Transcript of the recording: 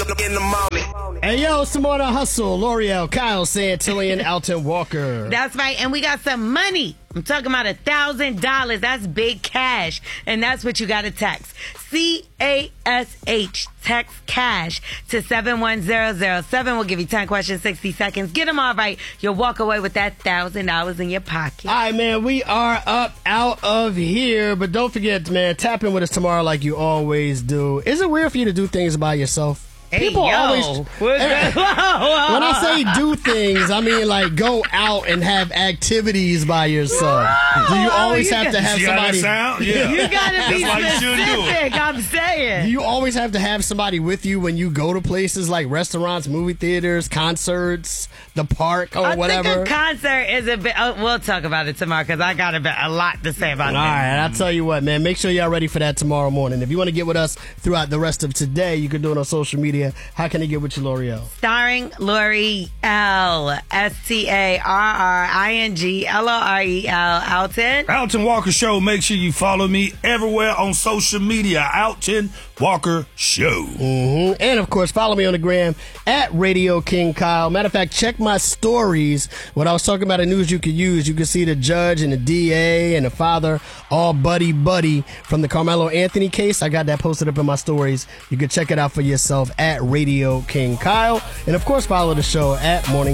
in the morning. Hey, yo, some more to hustle. L'Oreal, Kyle Santillian, Alton Walker. That's right. And we got some money. I'm talking about $1,000. That's big cash. And that's what you got to text. CASH. Text cash to 71007. We'll give you 10 questions, 60 seconds. Get them all right. You'll walk away with that $1,000 in your pocket. All right, man. We are up out of here. But don't forget, man, tap in with us tomorrow like you always do. Is it weird for you to do things by yourself? Hey, People always. When I say do things, I mean like go out and have activities by yourself. Do you always have to have See how somebody? that sound? Yeah. You gotta be That's why you shouldn't do it. specific, I'm saying. Do you always have to have somebody with you when you go to places like restaurants, movie theaters, concerts, the park, or whatever? I think a concert is a bit. Oh, we'll talk about it tomorrow because I got a lot to say about All this. right, I'll tell you what, man. Make sure y'all ready for that tomorrow morning. If you want to get with us throughout the rest of today, you can do it on social media. How can they get with you, L'Oreal? Starring L'Oreal, StarringLorel, Alton. Alton Walker Show. Make sure you follow me everywhere on social media. Alton Walker Show. Mm-hmm. And, of course, follow me on the gram at Radio King Kyle. Matter of fact, check my stories. When I was talking about the news you could use, you could see the judge and the DA and the father all buddy-buddy from the Carmelo Anthony case. I got that posted up in my stories. You can check it out for yourself at Radio King Kyle. And, of course, follow the show at Morning